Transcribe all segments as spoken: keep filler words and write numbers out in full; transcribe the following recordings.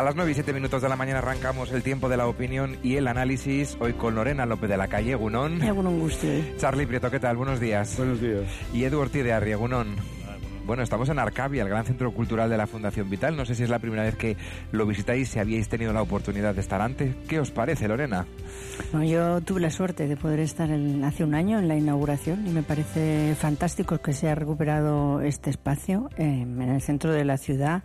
A las nueve y siete minutos de la mañana arrancamos el tiempo de la opinión y el análisis, hoy con Lorena López de la Calle, Egunon. Egunon Gusti. Charlie Prieto, ¿qué tal? Buenos días. Buenos días. Y Edu Ortiz de Arri, Egunon. Bueno, estamos en Arcavia, el gran centro cultural de la Fundación Vital. No sé si es la primera vez que lo visitáis, si habíais tenido la oportunidad de estar antes. ¿Qué os parece, Lorena? Bueno, yo tuve la suerte de poder estar el, hace un año en la inauguración y me parece fantástico que se haya recuperado este espacio eh, en el centro de la ciudad.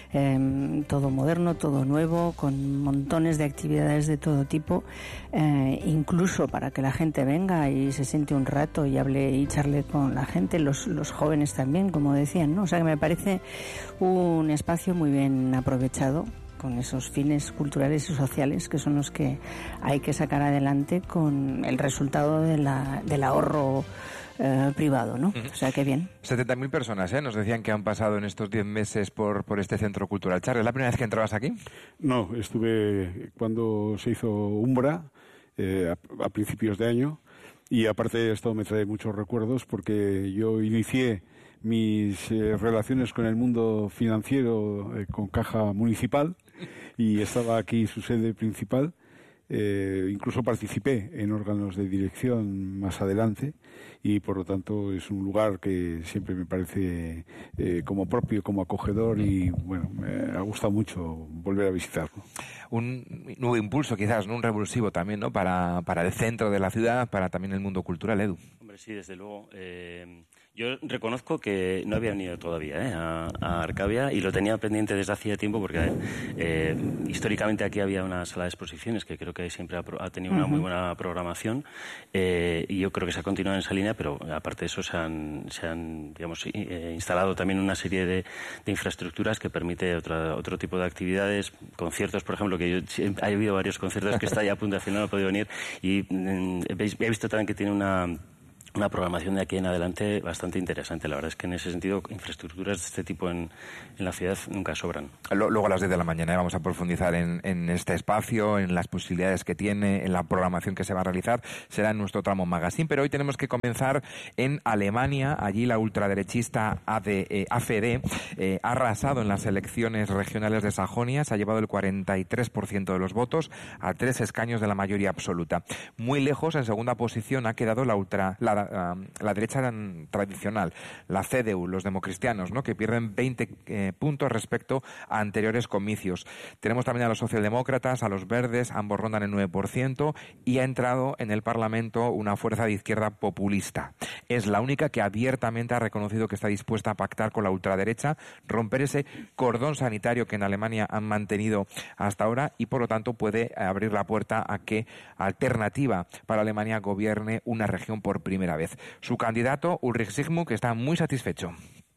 Eh, todo moderno, todo nuevo, con montones de actividades de todo tipo, eh, incluso para que la gente venga y se siente un rato y hable y charle con la gente, los, los jóvenes también, como decían, ¿no? O sea que me parece un espacio muy bien aprovechado, con esos fines culturales y sociales que son los que hay que sacar adelante con el resultado de la, del ahorro eh, privado, ¿no? Uh-huh. O sea, que bien. setenta mil personas, ¿eh? Nos decían que han pasado en estos diez meses por, por este centro cultural. Charles, ¿es la primera vez que entrabas aquí? No, estuve cuando se hizo Umbra, eh, a, a principios de año, y aparte esto me trae muchos recuerdos porque yo inicié mis eh, relaciones con el mundo financiero eh, con Caja Municipal y estaba aquí su sede principal. Eh, incluso participé en órganos de dirección más adelante y por lo tanto es un lugar que siempre me parece eh, como propio, como acogedor y bueno, me ha gustado mucho volver a visitarlo. Un nuevo impulso quizás, ¿no? Un revulsivo también, ¿no? Para, para el centro de la ciudad, para también el mundo cultural, Edu. Hombre, sí, desde luego. Eh, yo reconozco que no había venido todavía ¿eh? a, a Arcavia y lo tenía pendiente desde hacía tiempo porque eh, históricamente aquí había una sala de exposiciones que creo que siempre ha, ha tenido una uh-huh. muy buena programación eh, y yo creo que se ha continuado en esa línea, pero aparte de eso se han, se han digamos, eh, instalado también una serie de, de infraestructuras que permite otra, otro tipo de actividades, conciertos, por ejemplo, que yo, ha habido varios conciertos que está ya a punto de final, no he podido venir y mm, he visto también que tiene una una programación de aquí en adelante bastante interesante. La verdad es que en ese sentido infraestructuras de este tipo en, en la ciudad nunca sobran. Luego a las diez de la mañana vamos a profundizar en, en este espacio, en las posibilidades que tiene, en la programación que se va a realizar. Será en nuestro tramo magazine, pero hoy tenemos que comenzar en Alemania. Allí la ultraderechista A F D eh, ha arrasado en las elecciones regionales de Sajonia. Se ha llevado el cuarenta y tres por ciento de los votos a tres escaños de la mayoría absoluta. Muy lejos, en segunda posición, ha quedado la ultra la la derecha tradicional, la C D U, los democristianos, ¿no? Que pierden veinte eh, puntos respecto a anteriores comicios. Tenemos también a los socialdemócratas, a los verdes, ambos rondan el nueve por ciento y ha entrado en el Parlamento una fuerza de izquierda populista. Es la única que abiertamente ha reconocido que está dispuesta a pactar con la ultraderecha, romper ese cordón sanitario que en Alemania han mantenido hasta ahora y por lo tanto puede abrir la puerta a que Alternativa para Alemania gobierne una región por primera vez. Su candidato, Ulrich Sigmuth, está muy satisfecho.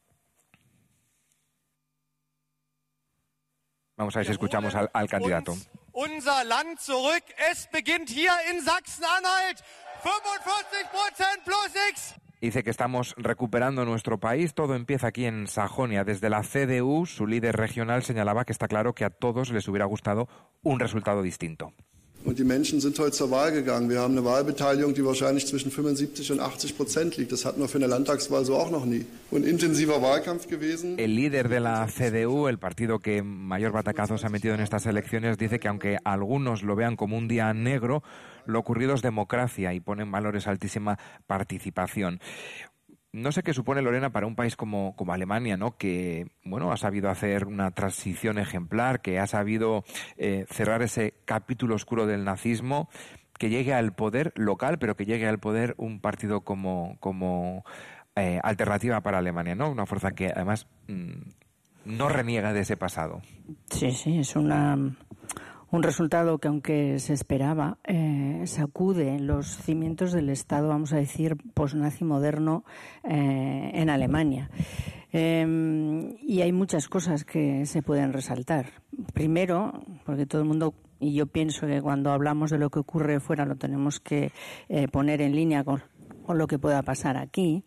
Vamos a ver si escuchamos al, al candidato. Unser Land zurück. Es beginnt hier in Sachsen-Anhalt. fünfundvierzig Prozent plus X. Dice que estamos recuperando nuestro país. Todo empieza aquí en Sajonia. Desde la C D U, su líder regional señalaba que está claro que a todos les hubiera gustado un resultado distinto. Und die Menschen sind heute zur Wahl gegangen. Wir haben eine Wahlbeteiligung, die wahrscheinlich zwischen fünfundsiebzig und achtzig Prozent liegt. Das hatten wir für eine Landtagswahl so auch noch nie. Und intensiver Wahlkampf gewesen. El líder de la C D U, el partido que mayor batacazo se ha metido en estas elecciones, dice que aunque algunos lo vean como un día negro, lo ocurrido es democracia y pone en valor esa altísima participación. No sé qué supone, Lorena, para un país como, como Alemania, ¿no? Que, bueno, ha sabido hacer una transición ejemplar, que ha sabido eh, cerrar ese capítulo oscuro del nazismo, que llegue al poder local, pero que llegue al poder un partido como, como eh, Alternativa para Alemania, ¿no? Una fuerza que, además, mmm, no reniega de ese pasado. Sí, sí, es una... Un resultado que, aunque se esperaba, eh, sacude los cimientos del Estado, vamos a decir, posnazi moderno eh, en Alemania. Eh, y hay muchas cosas que se pueden resaltar. Primero, porque todo el mundo, y yo pienso que cuando hablamos de lo que ocurre fuera lo tenemos que eh, poner en línea con o lo que pueda pasar aquí,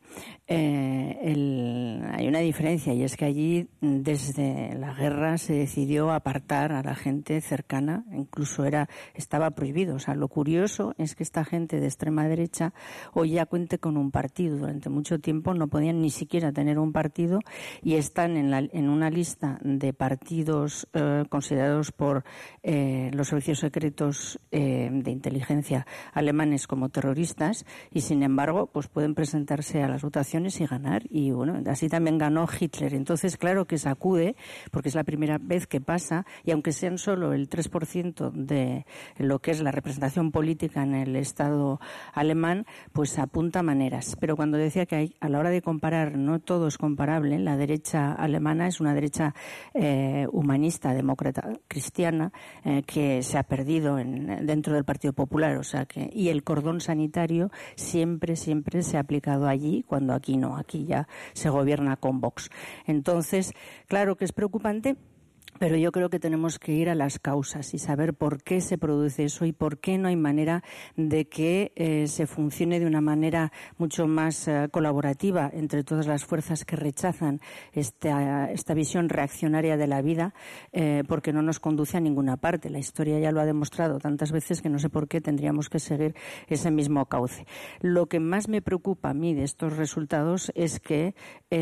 eh, el, hay una diferencia, y es que allí desde la guerra se decidió apartar a la gente cercana, incluso era estaba prohibido. O sea, lo curioso es que esta gente de extrema derecha hoy ya cuente con un partido. Durante mucho tiempo no podían ni siquiera tener un partido y están en, la, en una lista de partidos eh, considerados por eh, los servicios secretos eh, de inteligencia alemanes como terroristas, y sin embargo pues pueden presentarse a las votaciones y ganar. Y bueno, así también ganó Hitler. Entonces, claro que sacude, porque es la primera vez que pasa, y aunque sean solo el tres por ciento de lo que es la representación política en el Estado alemán, pues apunta maneras. Pero cuando decía que hay, a la hora de comparar, no todo es comparable, la derecha alemana es una derecha eh, humanista, demócrata, cristiana, eh, que se ha perdido en, dentro del Partido Popular. O sea que, y el cordón sanitario siempre siempre se ha aplicado allí, cuando aquí no, aquí ya se gobierna con Vox. Entonces, claro que es preocupante, pero yo creo que tenemos que ir a las causas y saber por qué se produce eso y por qué no hay manera de que eh, se funcione de una manera mucho más eh, colaborativa entre todas las fuerzas que rechazan esta, esta visión reaccionaria de la vida, eh, porque no nos conduce a ninguna parte. La historia ya lo ha demostrado tantas veces que no sé por qué tendríamos que seguir ese mismo cauce. Lo que más me preocupa a mí de estos resultados es que eh,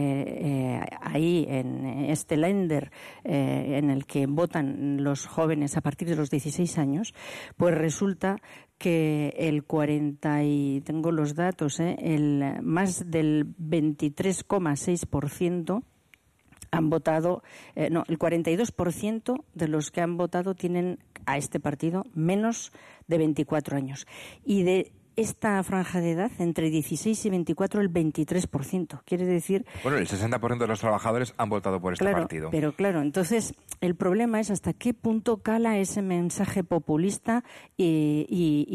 eh, ahí en este Länder eh, en el que votan los jóvenes a partir de los dieciséis años, pues resulta que el cuarenta y tengo los datos, ¿eh? el más del veintitrés coma seis por ciento han votado, eh, no, el cuarenta y dos por ciento de los que han votado tienen a este partido menos de veinticuatro años. Y de esta franja de edad, entre dieciséis y veinticuatro, el veintitrés por ciento. Quiere decir... Bueno, el sesenta por ciento de los trabajadores han votado por este claro, partido. Pero claro, entonces el problema es hasta qué punto cala ese mensaje populista y, y,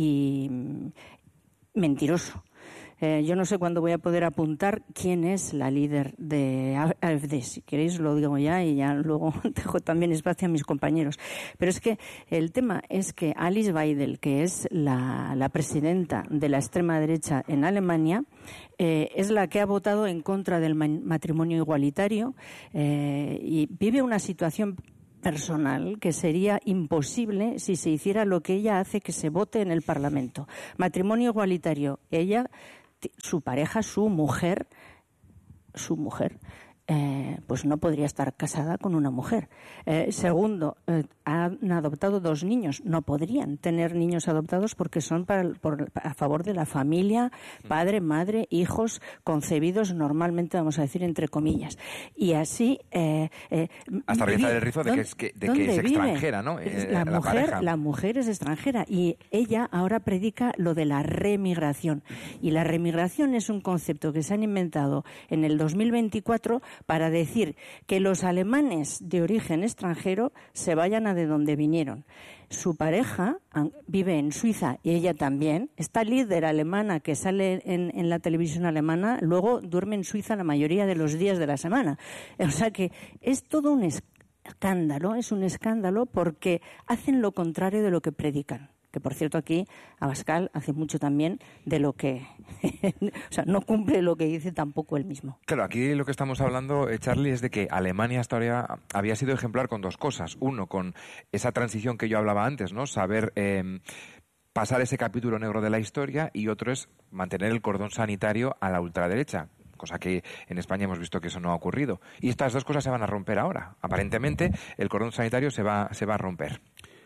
y mentiroso. Eh, yo no sé cuándo voy a poder apuntar quién es la líder de A F D. Si queréis lo digo ya y ya luego dejo también espacio a mis compañeros. Pero es que el tema es que Alice Weidel, que es la, la presidenta de la extrema derecha en Alemania, eh, es la que ha votado en contra del matrimonio igualitario eh, y vive una situación personal que sería imposible si se hiciera lo que ella hace, que se vote en el Parlamento. Matrimonio igualitario. Ella, su pareja, su mujer, su mujer, eh, pues no podría estar casada con una mujer. Eh, segundo, eh, han adoptado dos niños. No podrían tener niños adoptados porque son para, por, a favor de la familia, padre, madre, hijos, concebidos normalmente, vamos a decir, entre comillas. Y así... Eh, eh, Hasta rizar el rizo de que es, que, de que es extranjera, ¿no? Eh, la, la, mujer, la mujer es extranjera y ella ahora predica lo de la remigración. Y la remigración es un concepto que se han inventado en el dos mil veinticuatro para decir que los alemanes de origen extranjero se vayan a de donde vinieron. Su pareja vive en Suiza y ella también. Esta líder alemana que sale en, en la televisión alemana luego duerme en Suiza la mayoría de los días de la semana. O sea que es todo un escándalo, es un escándalo porque hacen lo contrario de lo que predican. Que, por cierto, aquí Abascal hace mucho también de lo que... o sea, no cumple lo que dice tampoco él mismo. Claro, aquí lo que estamos hablando, eh, Charlie, es de que Alemania hasta ahora había sido ejemplar con dos cosas. Uno, con esa transición que yo hablaba antes, ¿no? Saber eh, pasar ese capítulo negro de la historia, y otro es mantener el cordón sanitario a la ultraderecha. Cosa que en España hemos visto que eso no ha ocurrido. Y estas dos cosas se van a romper ahora. Aparentemente, el cordón sanitario se va, se va a romper.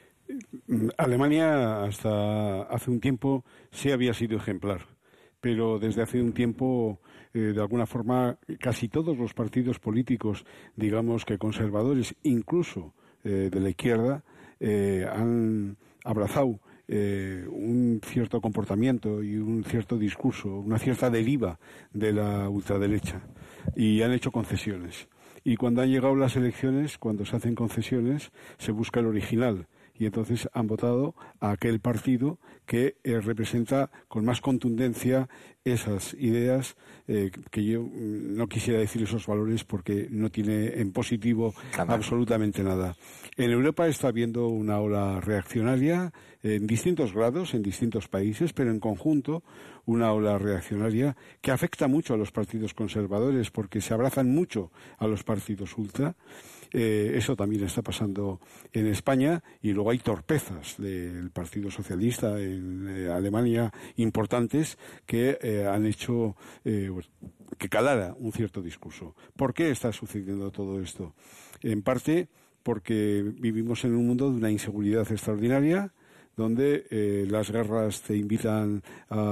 Alemania hasta hace un tiempo sí había sido ejemplar, pero desde hace un tiempo, eh, de alguna forma, casi todos los partidos políticos, digamos que conservadores, incluso eh, de la izquierda, eh, han abrazado eh, un cierto comportamiento y un cierto discurso, una cierta deriva de la ultraderecha, y han hecho concesiones. Y cuando han llegado las elecciones, cuando se hacen concesiones, se busca el original. Y entonces han votado a aquel partido que eh, representa con más contundencia esas ideas, eh, que yo no quisiera decir esos valores porque no tiene en positivo Jamás. absolutamente nada. En Europa está habiendo una ola reaccionaria en distintos grados, en distintos países, pero en conjunto una ola reaccionaria que afecta mucho a los partidos conservadores porque se abrazan mucho a los partidos ultra. Eh, eso también está pasando en España, y luego hay torpezas del Partido Socialista en eh, Alemania importantes que eh, han hecho eh, que calara un cierto discurso. ¿Por qué está sucediendo todo esto? En parte porque vivimos en un mundo de una inseguridad extraordinaria, donde eh, las guerras te invitan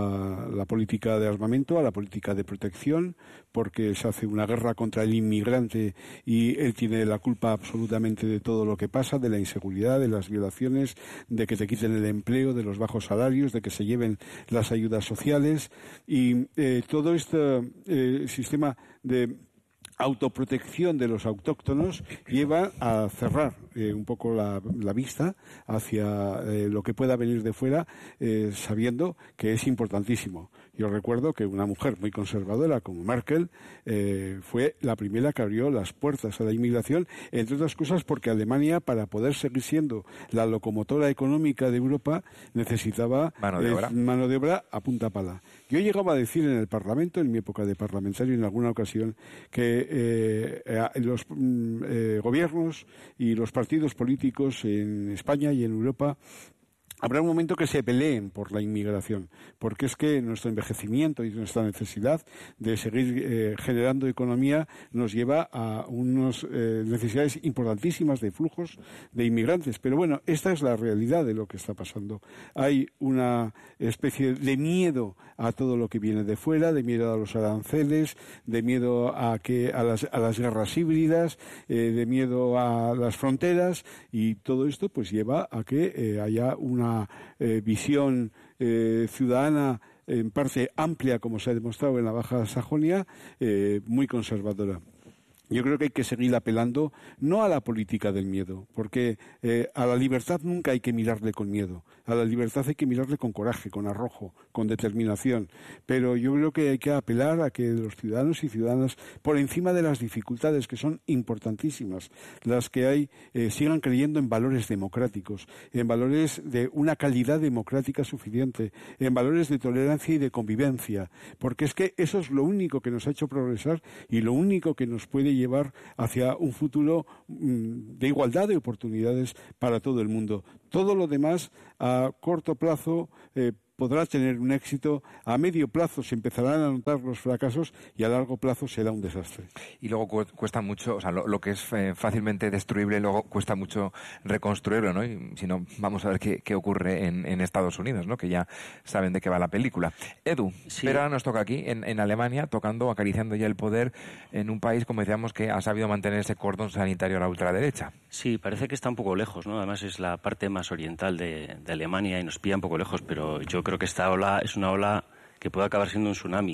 a la política de armamento, a la política de protección, porque se hace una guerra contra el inmigrante y él tiene la culpa absolutamente de todo lo que pasa, de la inseguridad, de las violaciones, de que te quiten el empleo, de los bajos salarios, de que se lleven las ayudas sociales, y eh, todo este eh, sistema de autoprotección de los autóctonos lleva a cerrar eh, un poco la, la vista hacia eh, lo que pueda venir de fuera, eh, sabiendo que es importantísimo. Yo recuerdo que una mujer muy conservadora como Merkel eh, fue la primera que abrió las puertas a la inmigración, entre otras cosas porque Alemania, para poder seguir siendo la locomotora económica de Europa, necesitaba mano de obra, eh, mano de obra a punta pala. Yo llegaba a decir en el Parlamento, en mi época de parlamentario, en alguna ocasión, que eh, eh, los eh, gobiernos y los partidos políticos en España y en Europa habrá un momento que se peleen por la inmigración, porque es que nuestro envejecimiento y nuestra necesidad de seguir eh, generando economía nos lleva a unas eh, necesidades importantísimas de flujos de inmigrantes. Pero bueno, esta es la realidad de lo que está pasando. Hay una especie de miedo a todo lo que viene de fuera, de miedo a los aranceles, de miedo a que a las, a las guerras híbridas, eh, de miedo a las fronteras, y todo esto pues lleva a que eh, haya una Eh, visión eh, ciudadana en parte amplia, como se ha demostrado en la Baja Sajonia, eh, muy conservadora. Yo creo que hay que seguir apelando no a la política del miedo, porque eh, a la libertad nunca hay que mirarle con miedo. A la libertad hay que mirarle con coraje, con arrojo, con determinación. Pero yo creo que hay que apelar a que los ciudadanos y ciudadanas, por encima de las dificultades que son importantísimas, las que hay, eh, sigan creyendo en valores democráticos, en valores de una calidad democrática suficiente, en valores de tolerancia y de convivencia, porque es que eso es lo único que nos ha hecho progresar y lo único que nos puede llevar hacia un futuro mmm, de igualdad de oportunidades para todo el mundo. Todo lo demás, a corto plazo, eh, podrá tener un éxito, a medio plazo se empezarán a notar los fracasos y a largo plazo será un desastre. Y luego cuesta mucho, o sea, lo, lo que es eh, fácilmente destruible, luego cuesta mucho reconstruirlo, ¿no? Y si no, vamos a ver qué, qué ocurre en, en Estados Unidos, ¿no? Que ya saben de qué va la película. Edu, sí. Pero ahora nos toca aquí, en, en Alemania, tocando, acariciando ya el poder en un país, como decíamos, que ha sabido mantener ese cordón sanitario a la ultraderecha. Sí, parece que está un poco lejos, ¿no? Además es la parte más oriental de, de Alemania y nos pilla un poco lejos, pero yo creo que esta ola es una ola que puede acabar siendo un tsunami,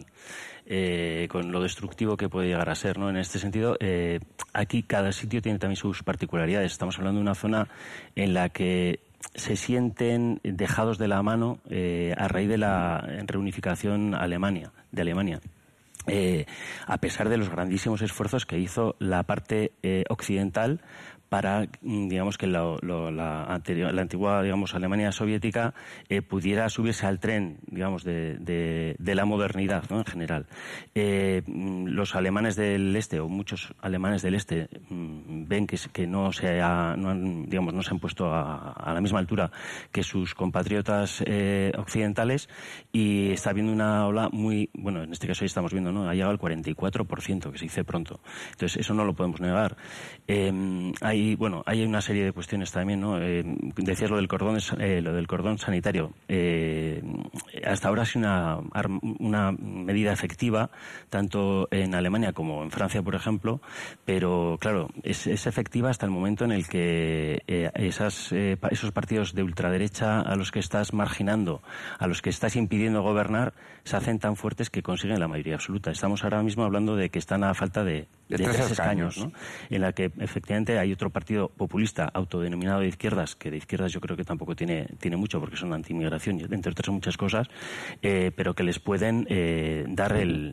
eh, con lo destructivo que puede llegar a ser, ¿no? En este sentido, eh, aquí cada sitio tiene también sus particularidades. Estamos hablando de una zona en la que se sienten dejados de la mano eh, a raíz de la reunificación Alemania, de Alemania. Eh, a pesar de los grandísimos esfuerzos que hizo la parte eh, occidental para, digamos, que lo, lo, la, anterior, la antigua, digamos, Alemania soviética eh, pudiera subirse al tren, digamos, de, de, de la modernidad, ¿no? En general. Eh, los alemanes del este, o muchos alemanes del este, ven que, que no se ha, no han, digamos, no se han puesto a, a la misma altura que sus compatriotas eh, occidentales, y está habiendo una ola muy, bueno, en este caso ahí estamos viendo, ¿no? Ha llegado al cuarenta y cuatro por ciento, que se dice pronto. Entonces, eso no lo podemos negar. Eh, hay Y bueno, hay una serie de cuestiones también, ¿no? Eh, decías lo del cordón, eh, lo del cordón sanitario. Eh, hasta ahora ha sido una, una medida efectiva, tanto en Alemania como en Francia, por ejemplo, pero claro, es, es efectiva hasta el momento en el que eh, esas, eh, esos partidos de ultraderecha a los que estás marginando, a los que estás impidiendo gobernar, se hacen tan fuertes que consiguen la mayoría absoluta. Estamos ahora mismo hablando de que están a falta de, de, de tres, tres escaños, ¿no? En la que efectivamente hay otro partido populista autodenominado de izquierdas, que de izquierdas yo creo que tampoco tiene, tiene mucho porque son anti-inmigración, entre otras muchas cosas, eh, pero que les pueden eh, dar el,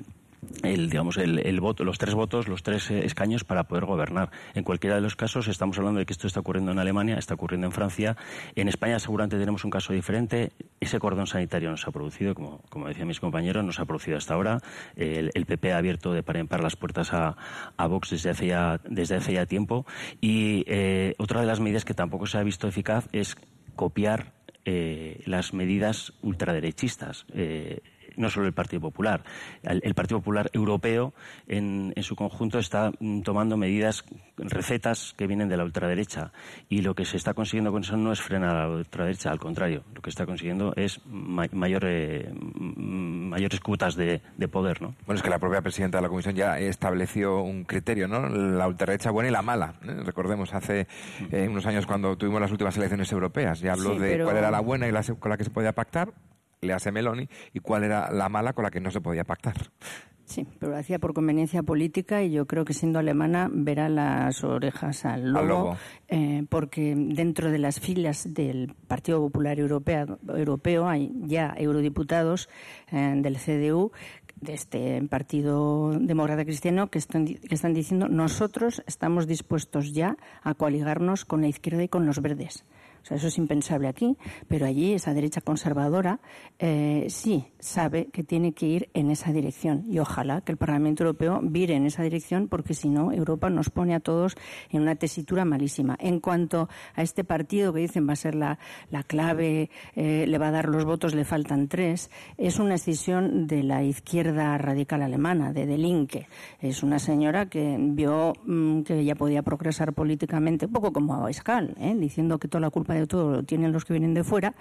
el digamos el, el voto, los tres votos, los tres eh, escaños para poder gobernar. En cualquiera de los casos estamos hablando de que esto está ocurriendo en Alemania, está ocurriendo en Francia. En España seguramente tenemos un caso diferente. Ese cordón sanitario no se ha producido, como, como decían mis compañeros, no se ha producido hasta ahora. El, el P P ha abierto de par en par las puertas a, a Vox desde hace ya, desde hace ya tiempo. Y eh, otra de las medidas que tampoco se ha visto eficaz es copiar eh, las medidas ultraderechistas. Eh, no solo el Partido Popular. El, el Partido Popular Europeo, en, en su conjunto, está mm, tomando medidas, recetas que vienen de la ultraderecha. Y lo que se está consiguiendo con eso no es frenar a la ultraderecha, al contrario. Lo que está consiguiendo es ma mayor, eh, mayores cuotas de, de poder, ¿no? Bueno, es que la propia presidenta de la Comisión ya estableció un criterio, ¿no? La ultraderecha buena y la mala. ¿eh? Recordemos, hace eh, unos años cuando tuvimos las últimas elecciones europeas, ya habló sí, de pero... cuál era la buena y la con la que se podía pactar, le hace Meloni, y cuál era la mala con la que no se podía pactar. Sí, pero lo hacía por conveniencia política y yo creo que siendo alemana verá las orejas al lobo, al lobo. Eh, porque dentro de las filas del Partido Popular Europeo, Europeo hay ya eurodiputados eh, del C D U, de este Partido Demócrata Cristiano, que están, que están diciendo nosotros estamos dispuestos ya a coaligarnos con la izquierda y con los verdes. O sea, eso es impensable aquí, pero allí esa derecha conservadora eh, sí sabe que tiene que ir en esa dirección y ojalá que el Parlamento Europeo vire en esa dirección porque si no Europa nos pone a todos en una tesitura malísima. En cuanto a este partido que dicen va a ser la, la clave, eh, le va a dar los votos, le faltan tres, es una escisión de la izquierda radical alemana, de De Linke. Es una señora que vio mmm, que ella podía progresar políticamente, un poco como Abascal, ¿eh? diciendo que toda la culpa de todo lo tienen los que vienen de fuera,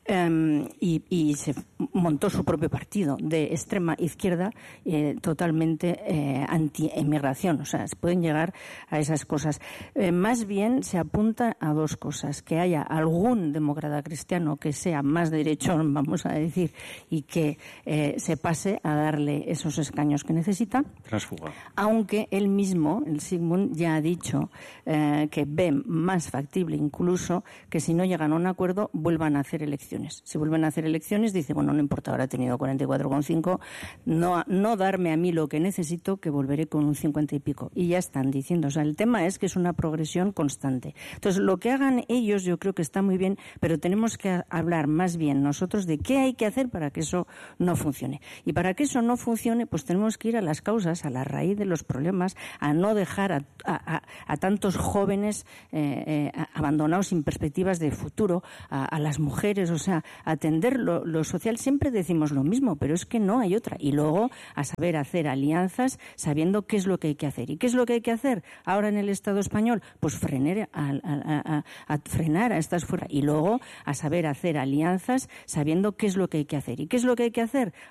eh, y, y se montó su propio partido de extrema izquierda eh, totalmente eh, anti-emigración. O sea, se pueden llegar a esas cosas. Eh, más bien se apunta a dos cosas: que haya algún demócrata cristiano que sea más derechón, vamos a decir, y que eh, se pase a darle esos escaños que necesita. Transfuga. Aunque él mismo, el Sigmund, ya ha dicho eh, que ve más factible incluso que si no llegan a un acuerdo, vuelvan a hacer elecciones. Si vuelven a hacer elecciones, dice, bueno, no importa, ahora he tenido cuarenta y cuatro coma cinco, no, no darme a mí lo que necesito, que volveré con un cincuenta y pico. Y ya están diciendo, o sea, el tema es que es una progresión constante. Entonces, lo que hagan ellos yo creo que está muy bien, pero tenemos que hablar más bien nosotros de qué hay que hacer para que eso no funcione. Y para que eso no funcione, pues tenemos que ir a las causas, a la raíz de los problemas, a no dejar a, a, a, a tantos jóvenes eh, eh, abandonados sin perspectivas de futuro, a, a las mujeres, o sea, atender lo, lo social. Siempre decimos lo mismo, pero es que no hay otra. Y luego a saber hacer alianzas sabiendo qué es lo que hay que hacer. ¿Y qué es lo que hay que hacer ahora en el Estado español? Pues frenar a, a, a, a frenar a estas fuera. Y luego a saber hacer alianzas sabiendo qué es lo que hay que hacer. ¿Y qué es lo que hay que hacer?